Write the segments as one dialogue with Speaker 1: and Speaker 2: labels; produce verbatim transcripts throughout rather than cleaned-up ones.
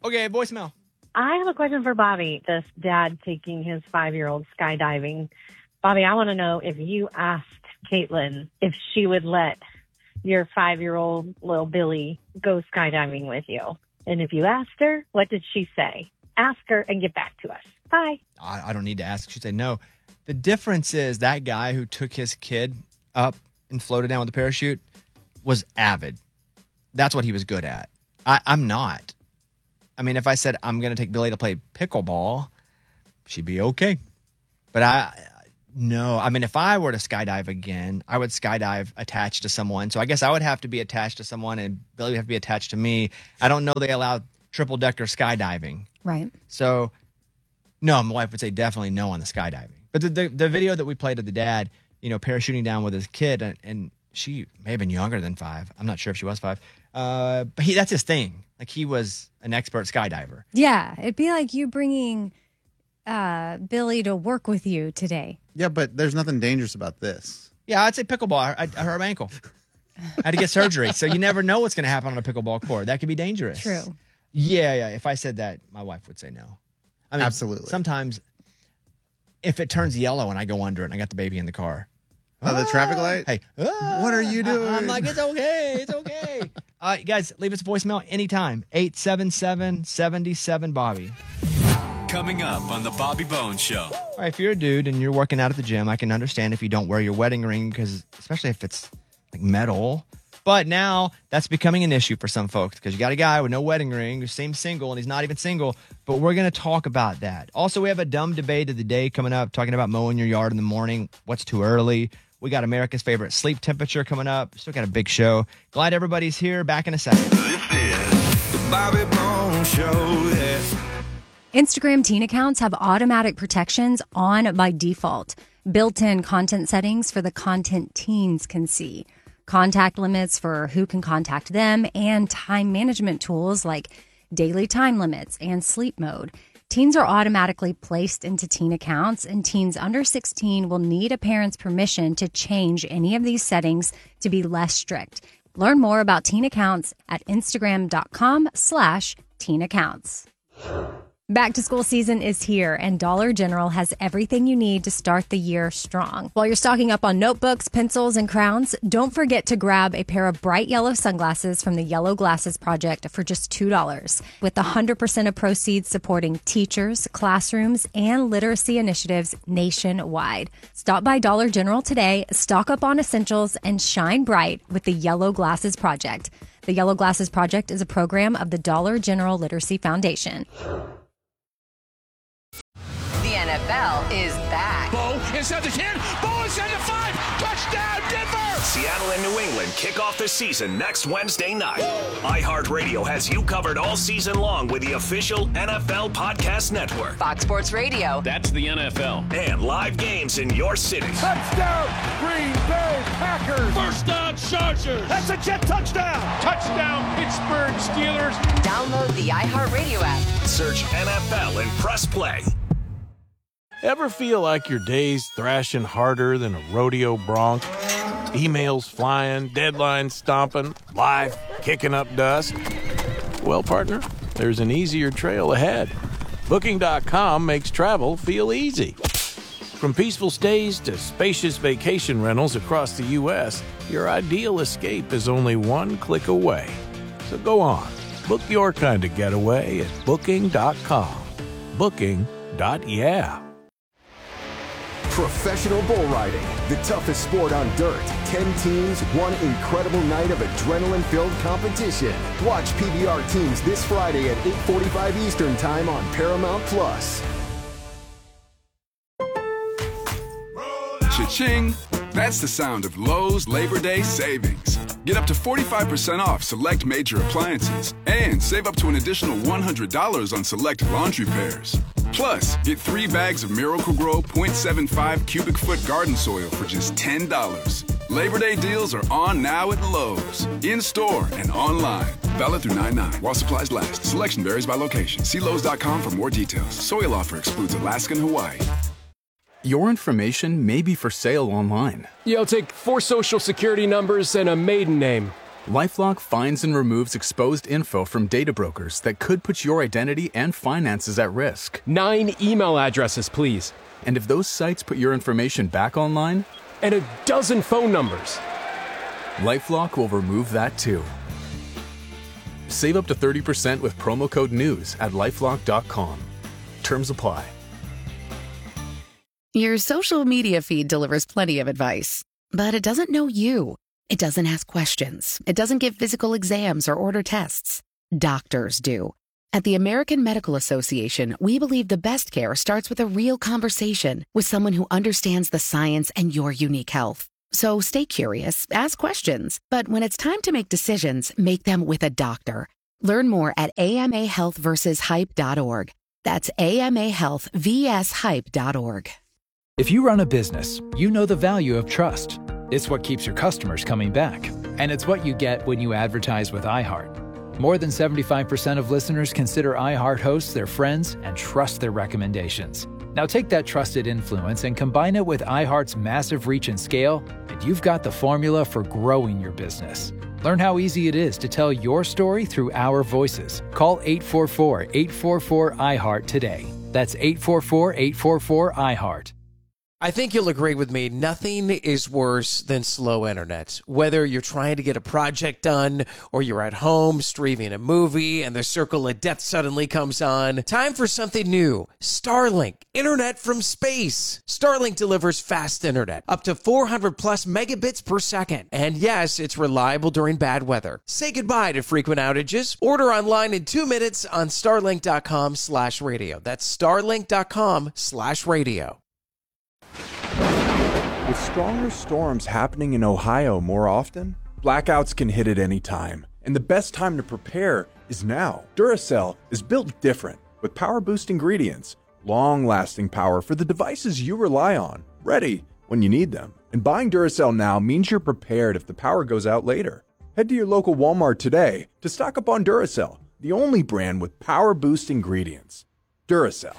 Speaker 1: Okay, voicemail.
Speaker 2: I have a question for Bobby, this dad taking his five-year-old skydiving. Bobby, I want to know if you asked Caitlin if she would let your five-year-old little Billy go skydiving with you. And if you asked her, what did she say? Ask her and get back to us. Bye.
Speaker 1: I, I don't need to ask. She said no. The difference is that guy who took his kid up and floated down with a parachute was avid. That's what he was good at. I, I'm not. I mean, if I said I'm going to take Billy to play pickleball, she'd be okay. But I... No, I mean, if I were to skydive again, I would skydive attached to someone. So I guess I would have to be attached to someone and Billy would have to be attached to me. I don't know they allow triple-decker skydiving.
Speaker 3: Right.
Speaker 1: So, no, my wife would say definitely no on the skydiving. But the the, the video that we played of the dad, you know, parachuting down with his kid, and, and she may have been younger than five. I'm not sure if she was five. Uh, but he that's his thing. Like, he was an expert skydiver.
Speaker 3: Yeah, it'd be like you bringing uh, Billy to work with you today.
Speaker 4: Yeah, but there's nothing dangerous about this.
Speaker 1: Yeah, I'd say pickleball. I, I hurt my ankle. I had to get surgery. So you never know what's going to happen on a pickleball court. That could be dangerous.
Speaker 3: True.
Speaker 1: Yeah, yeah. If I said that, my wife would say no. I mean,
Speaker 4: absolutely.
Speaker 1: Sometimes if it turns yellow and I go under it and I got the baby in the car.
Speaker 4: Oh, the traffic light?
Speaker 1: Hey, ah,
Speaker 4: what are you doing?
Speaker 1: I'm like, it's okay. It's okay. uh, guys, leave us a voicemail anytime. eight seven seven, seven seven, Bobby.
Speaker 5: Coming up on the Bobby Bones Show.
Speaker 1: All right, if you're a dude and you're working out at the gym, I can understand if you don't wear your wedding ring, because especially if it's like metal. But now that's becoming an issue for some folks, because you got a guy with no wedding ring who seems single and he's not even single. But we're going to talk about that. Also, we have a dumb debate of the day coming up, talking about mowing your yard in the morning. What's too early? We got America's favorite sleep temperature coming up. Still got a big show. Glad everybody's here. Back in a second.
Speaker 5: This is the Bobby Bones Show. Yeah.
Speaker 3: Instagram teen accounts have automatic protections on by default. Built-in content settings for the content teens can see. Contact limits for who can contact them, and time management tools like daily time limits and sleep mode. Teens are automatically placed into teen accounts, and teens under sixteen will need a parent's permission to change any of these settings to be less strict. Learn more about teen accounts at Instagram.com slash teen accounts. Back to school season is here, and Dollar General has everything you need to start the year strong. While you're stocking up on notebooks, pencils, and crowns, don't forget to grab a pair of bright yellow sunglasses from the Yellow Glasses Project for just two dollars. With one hundred percent of proceeds supporting teachers, classrooms, and literacy initiatives nationwide. Stop by Dollar General today, stock up on essentials, and shine bright with the Yellow Glasses Project. The Yellow Glasses Project is a program of the Dollar General Literacy Foundation.
Speaker 6: The N F L is back.
Speaker 7: Bo inside the ten. Bo inside the five. Touchdown, Denver!
Speaker 5: Seattle and New England kick off the season next Wednesday night. iHeartRadio has you covered all season long with the official N F L Podcast Network.
Speaker 6: Fox Sports Radio.
Speaker 7: That's the N F L.
Speaker 5: And live games in your city.
Speaker 7: Touchdown, Green Bay Packers. First down, Chargers. That's a jet touchdown. Touchdown, Pittsburgh Steelers.
Speaker 6: Download the iHeartRadio app.
Speaker 5: Search N F L and press play.
Speaker 8: Ever feel like your day's thrashing harder than a rodeo bronc? Emails flying, deadlines stomping, life kicking up dust? Well, partner, there's an easier trail ahead. Booking dot com makes travel feel easy. From peaceful stays to spacious vacation rentals across the U S, your ideal escape is only one click away. So go on, book your kind of getaway at Booking dot com. Booking dot yeah.
Speaker 9: Professional bull riding, the toughest sport on dirt. Ten teams, one incredible night of adrenaline-filled competition. Watch P B R teams this Friday at eight forty-five Eastern Time on Paramount Plus.
Speaker 10: Cha-ching! That's the sound of Lowe's Labor Day savings. Get up to forty-five percent off select major appliances and save up to an additional one hundred dollars on select laundry pairs. Plus, get three bags of Miracle-Gro point seven five cubic foot garden soil for just ten dollars. Labor Day deals are on now at Lowe's, in-store and online. Valid through nine nine while supplies last. Selection varies by location. See Lowe's dot com for more details. Soil offer excludes Alaska and Hawaii.
Speaker 11: Your information may be for sale online.
Speaker 12: Yeah, I'll take four social security numbers and a maiden name.
Speaker 11: LifeLock finds and removes exposed info from data brokers that could put your identity and finances at risk.
Speaker 12: Nine email addresses, please.
Speaker 11: And if those sites put your information back online?
Speaker 12: And a dozen phone numbers.
Speaker 11: LifeLock will remove that too. Save up to thirty percent with promo code NEWS at lifelock dot com. Terms apply.
Speaker 13: Your social media feed delivers plenty of advice, but it doesn't know you. It doesn't ask questions. It doesn't give physical exams or order tests. Doctors do. At the American Medical Association, we believe the best care starts with a real conversation with someone who understands the science and your unique health. So stay curious, ask questions, but when it's time to make decisions, make them with a doctor. Learn more at A M A health versus hype dot org. That's A M A health versus hype dot org.
Speaker 14: If you run a business, you know the value of trust. It's what keeps your customers coming back. And it's what you get when you advertise with iHeart. More than seventy-five percent of listeners consider iHeart hosts their friends and trust their recommendations. Now take that trusted influence and combine it with iHeart's massive reach and scale, and you've got the formula for growing your business. Learn how easy it is to tell your story through our voices. Call eight four four, eight four four, iHeart today. That's eight four four, eight four four, iHeart.
Speaker 15: I think you'll agree with me. Nothing is worse than slow internet. Whether you're trying to get a project done or you're at home streaming a movie and the circle of death suddenly comes on. Time for something new. Starlink. Internet from space. Starlink delivers fast internet. Up to four hundred plus megabits per second. And yes, it's reliable during bad weather. Say goodbye to frequent outages. Order online in two minutes on starlink.com slash radio. That's starlink.com slash radio.
Speaker 16: With stronger storms happening in Ohio more often, blackouts can hit at any time, and the best time to prepare is now. Duracell is built different, with power-boost ingredients, long-lasting power for the devices you rely on, ready when you need them. And buying Duracell now means you're prepared if the power goes out later. Head to your local Walmart today to stock up on Duracell, the only brand with power-boost ingredients. Duracell.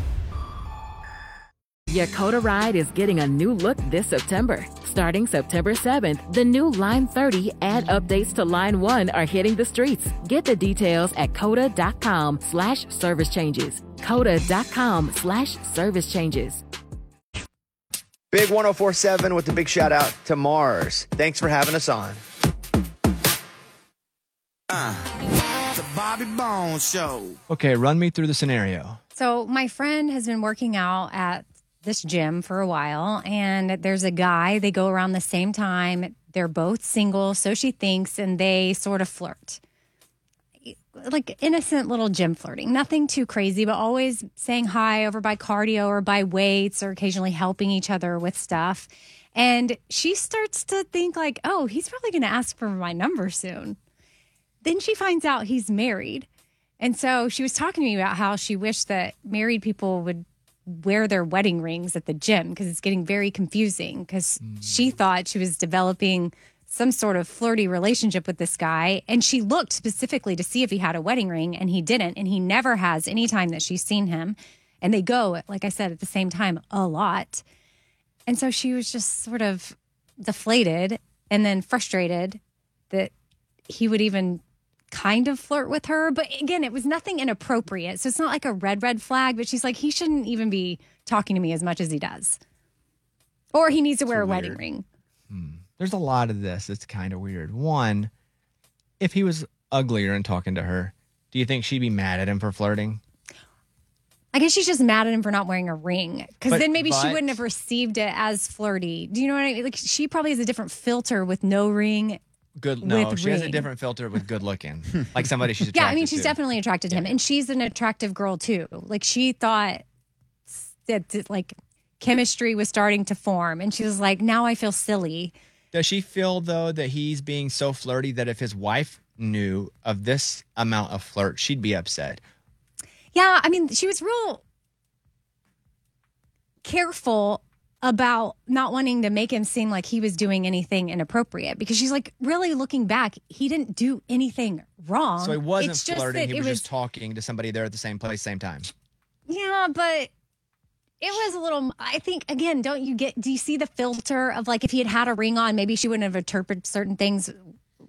Speaker 17: Yakota Ride is getting a new look this September. Starting September seventh, the new Line thirty and updates to Line one are hitting the streets. Get the details at coda.com slash service changes. Coda.com slash service changes.
Speaker 1: Big one oh four point seven with the big shout out to Mars. Thanks for having us on.
Speaker 18: Uh, the Bobby Bones Show.
Speaker 1: Okay, run me through the scenario.
Speaker 3: So my friend has been working out at this gym for a while, and there's a guy. They go around the same time. They're both single, so she thinks, and they sort of flirt. Like innocent little gym flirting. Nothing too crazy, but always saying hi over by cardio or by weights or occasionally helping each other with stuff. And she starts to think like, oh, he's probably going to ask for my number soon. Then she finds out he's married. And so she was talking to me about how she wished that married people would wear their wedding rings at the gym because it's getting very confusing because mm. she thought she was developing some sort of flirty relationship with this guy. And she looked specifically to see if he had a wedding ring, and he didn't. And he never has any time that she's seen him. And they go, like I said, at the same time a lot. And so she was just sort of deflated and then frustrated that he would even kind of flirt with her. But again, it was nothing inappropriate. So it's not like a red, red flag, but she's like, he shouldn't even be talking to me as much as he does. Or he needs to wear a weird. wedding ring.
Speaker 1: Hmm. There's a lot of this. It's kind of weird. One, if he was uglier and talking to her, do you think she'd be mad at him for flirting?
Speaker 3: I guess she's just mad at him for not wearing a ring. Because then maybe
Speaker 1: but,
Speaker 3: she wouldn't have received it as flirty. Do you know what I mean? Like, she probably has a different filter with no ring.
Speaker 1: Good. No,
Speaker 3: with
Speaker 1: she
Speaker 3: ring.
Speaker 1: has a different filter with good looking. Like somebody she's attracted
Speaker 3: Yeah, I mean, she's
Speaker 1: to.
Speaker 3: definitely attracted to him. And she's an attractive girl, too. Like, she thought that, like, chemistry was starting to form. And she was like, now I feel silly.
Speaker 1: Does she feel, though, that he's being so flirty that if his wife knew of this amount of flirt, she'd be upset?
Speaker 3: Yeah, I mean, she was real careful about not wanting to make him seem like he was doing anything inappropriate, because she's like, really looking back, he didn't do anything wrong.
Speaker 1: So he wasn't
Speaker 3: it's just
Speaker 1: flirting.
Speaker 3: that
Speaker 1: He was,
Speaker 3: it was
Speaker 1: just talking to somebody there at the same place, same time.
Speaker 3: Yeah, but it was a little, I think, again, don't you get, do you see the filter of like, if he had had a ring on, maybe she wouldn't have interpreted certain things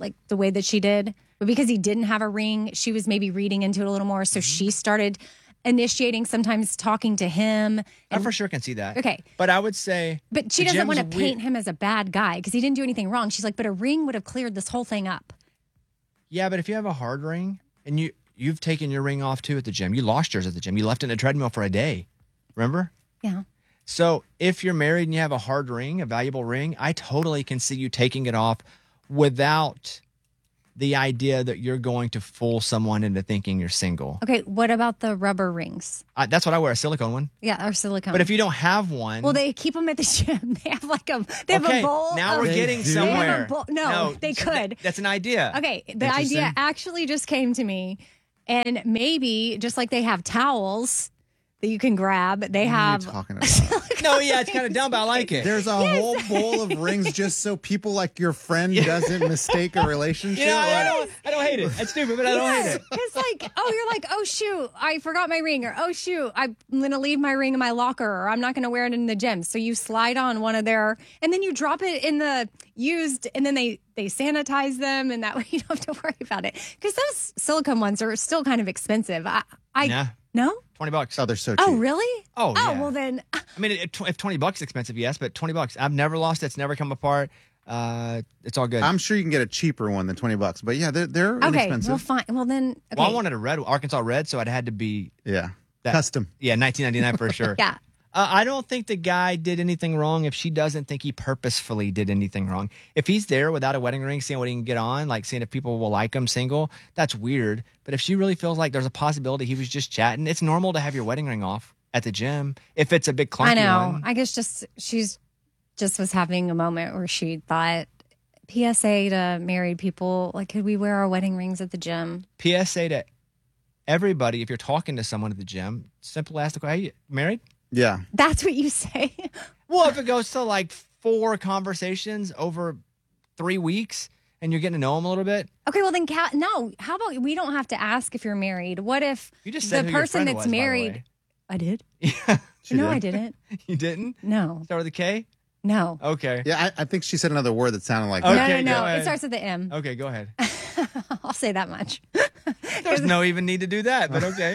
Speaker 3: like the way that she did. But because he didn't have a ring, she was maybe reading into it a little more. So she started initiating, sometimes talking to him.
Speaker 1: I for sure can see that.
Speaker 3: Okay.
Speaker 1: But I would say.
Speaker 3: But she
Speaker 1: the
Speaker 3: doesn't want to
Speaker 1: gym's
Speaker 3: paint
Speaker 1: weird.
Speaker 3: him as a bad guy because he didn't do anything wrong. She's like, but a ring would have cleared this whole thing up.
Speaker 1: Yeah, but if you have a hard ring and you, you've taken your ring off too at the gym, you lost yours at the gym. You left it in a treadmill for a day. Remember?
Speaker 3: Yeah.
Speaker 1: So if you're married and you have a hard ring, a valuable ring, I totally can see you taking it off without the idea that you're going to fool someone into thinking you're single.
Speaker 3: Okay, what about the rubber rings?
Speaker 1: I, that's what I wear, a silicone one.
Speaker 3: Yeah, or silicone.
Speaker 1: But if you don't have one.
Speaker 3: Well, they keep them at the gym. They have like a they have
Speaker 1: okay,
Speaker 3: a bowl.
Speaker 1: now
Speaker 3: of,
Speaker 1: we're getting
Speaker 3: they have a
Speaker 1: somewhere.
Speaker 3: bowl- no, they
Speaker 1: so
Speaker 3: could.
Speaker 1: that- that's an idea.
Speaker 3: Okay, the idea actually just came to me, and maybe just like they have towels that you can grab, they have.
Speaker 4: Talking about?
Speaker 1: No, yeah, it's kind of dumb, but I like it.
Speaker 4: There's a whole bowl of rings just so people like your friend doesn't mistake a relationship.
Speaker 1: You know, I don't, I don't hate it. It's stupid, but I don't hate it.
Speaker 3: It's like, oh, you're like, oh, shoot, I forgot my ring. Or, oh, shoot, I'm going to leave my ring in my locker. Or I'm not going to wear it in the gym. So you slide on one of their, and then you drop it in the used, and then they, they sanitize them. And that way you don't have to worry about it. Because those silicone ones are still kind of expensive. I, I
Speaker 1: Nah.
Speaker 3: No?
Speaker 1: twenty bucks.
Speaker 4: Oh, they're so cheap.
Speaker 3: Oh, really?
Speaker 1: Oh,
Speaker 3: Oh,
Speaker 1: yeah.
Speaker 3: well then.
Speaker 1: I mean, if if twenty bucks is expensive, yes, but twenty bucks. I've never lost it. It's never come apart. Uh, it's all good.
Speaker 4: I'm sure you can get a cheaper one than twenty bucks, but yeah, they're, they're
Speaker 3: Okay,
Speaker 4: inexpensive.
Speaker 3: well, fine. Well, then. Okay.
Speaker 1: Well, I wanted a red, Arkansas red, so it had to be.
Speaker 4: Yeah.
Speaker 1: That,
Speaker 4: Custom.
Speaker 1: Yeah, nineteen ninety-nine for sure.
Speaker 3: Yeah.
Speaker 1: Uh, I don't think the guy did anything wrong if she doesn't think he purposefully did anything wrong. If he's there without a wedding ring, seeing what he can get on, like seeing if people will like him single, that's weird. But if she really feels like there's a possibility he was just chatting, it's normal to have your wedding ring off at the gym if it's a big clunky
Speaker 3: I know.
Speaker 1: one.
Speaker 3: I guess just she's just was having a moment where she thought P S A to married people, like, could we wear our wedding rings at the gym?
Speaker 1: P S A to everybody, if you're talking to someone at the gym, simply ask the question, are you married?
Speaker 4: Yeah.
Speaker 3: That's what you say.
Speaker 1: Well, if it goes to like four conversations over three weeks and you're getting to know them a little bit.
Speaker 3: Okay, well then, Kat, no. How about we don't have to ask if you're married? What if
Speaker 1: You just
Speaker 3: the
Speaker 1: said who your
Speaker 3: person
Speaker 1: friend
Speaker 3: that's
Speaker 1: was, by the
Speaker 3: married?
Speaker 1: way.
Speaker 3: I did.
Speaker 1: She
Speaker 3: no,
Speaker 1: did.
Speaker 3: I didn't.
Speaker 1: You didn't?
Speaker 3: No,
Speaker 1: Start with a K?
Speaker 3: no,
Speaker 1: Okay.
Speaker 4: Yeah, I, I think she said another word that sounded like
Speaker 1: Okay,
Speaker 3: no,
Speaker 4: that.
Speaker 3: no,
Speaker 1: go
Speaker 3: no.
Speaker 1: ahead.
Speaker 3: It starts with the M.
Speaker 1: Okay, go ahead.
Speaker 3: I'll say that much.
Speaker 1: There's no even need to do that, but okay.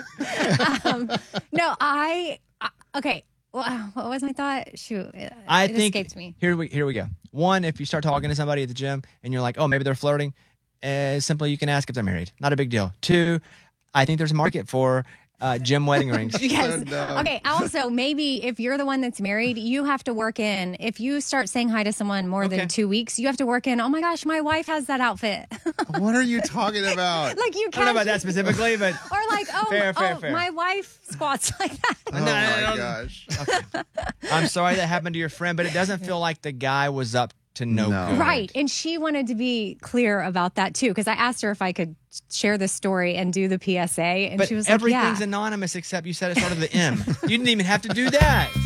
Speaker 3: um, no, I. I okay. Well, what was my thought? Shoot, it,
Speaker 1: I
Speaker 3: it
Speaker 1: think
Speaker 3: escaped me.
Speaker 1: here we here we go. One, if you start talking to somebody at the gym and you're like, oh, maybe they're flirting, uh, simply you can ask if they're married. Not a big deal. Two, I think there's a market for uh, gym wedding rings.
Speaker 3: Yes. Okay. Also, maybe if you're the one that's married, you have to work in. If you start saying hi to someone more
Speaker 1: Okay.
Speaker 3: than two weeks, you have to work in. Oh my gosh, my wife has that outfit.
Speaker 4: What are you talking about?
Speaker 3: Like you
Speaker 1: I don't know about
Speaker 3: can't.
Speaker 1: that specifically, but
Speaker 3: Or like, oh,
Speaker 1: Fair, fair,
Speaker 3: oh
Speaker 1: fair.
Speaker 3: my wife squats like that.
Speaker 4: Oh, my gosh.
Speaker 1: I'm sorry that happened to your friend, but it doesn't feel like the guy was up to no,
Speaker 4: No.
Speaker 1: good.
Speaker 3: Right. And she wanted to be clear about that too. Because I asked her if I could share this story and do the P S A. And
Speaker 1: But
Speaker 3: she was like,
Speaker 1: everything's
Speaker 3: yeah.
Speaker 1: anonymous except you said it started with the M. You didn't even have to do that.